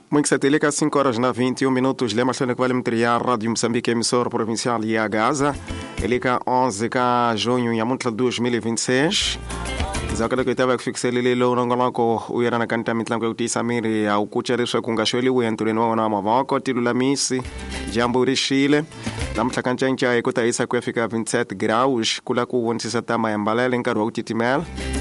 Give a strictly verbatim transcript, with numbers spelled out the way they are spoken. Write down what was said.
Muito satélika cinco horas na vinte e um minutos. Lema que vale material Rádio Moçambique, emissora provincial de Gaza. Elika onze de junho ya mwaka dois mil e vinte e seis. Zakada ko itaba kufikisa lile lo nongolako uyana na kanta mitlango kutisa miri au kucharisha kungashweli wentu lenwa na mavako tilulamisi jambo rishile namtla kancha ncha ikuta isa kufika vinte e sete graus kula ku wonsi satama embalele nkarwa utitimel